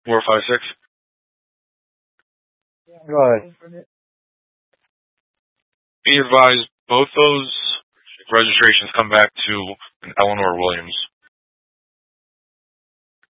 456. Go ahead. Be advised, both those registrations come back to an Eleanor Williams.